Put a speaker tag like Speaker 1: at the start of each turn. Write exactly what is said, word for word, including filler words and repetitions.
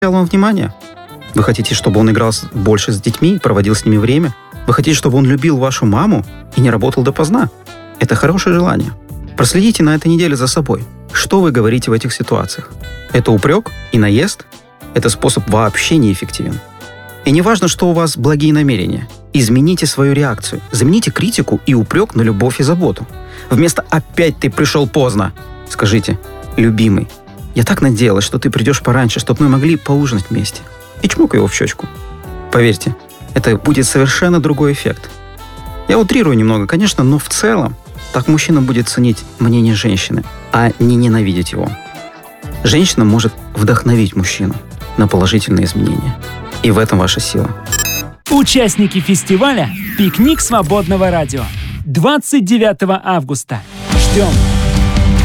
Speaker 1: вам внимание? Вы хотите, чтобы он играл больше с детьми, проводил с ними время? Вы хотите, чтобы он любил вашу маму и не работал допоздна? Это хорошее желание. Проследите на этой неделе за собой. Что вы говорите в этих ситуациях? Это упрек и наезд? Это способ вообще неэффективен. И не важно, что у вас благие намерения. Измените свою реакцию. Замените критику и упрек на любовь и заботу. Вместо «опять ты пришел поздно» скажите: «Любимый, я так надеялась, что ты придешь пораньше, чтобы мы могли поужинать вместе». И чмок его в щечку. Поверьте, это будет совершенно другой эффект. Я утрирую немного, конечно, но в целом так мужчина будет ценить мнение женщины, а не ненавидеть его. Женщина может вдохновить мужчину на положительные изменения. И в этом ваша сила.
Speaker 2: Участники фестиваля «Пикник свободного радио». двадцать девятого августа. Ждем!